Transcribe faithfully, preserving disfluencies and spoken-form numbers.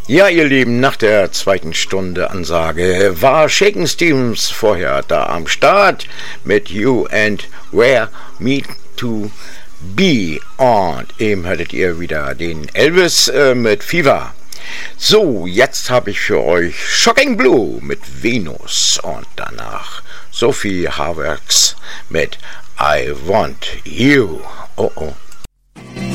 Ja, ihr Lieben, nach der zweiten Stunde Ansage war Shakin' Stevens vorher da am Start mit You and Where Me to Be. Und eben hörtet ihr wieder den Elvis äh, mit Fever. So, jetzt habe ich für euch Shocking Blue mit Venus und danach Sophie Havertz mit I Want You. Oh oh.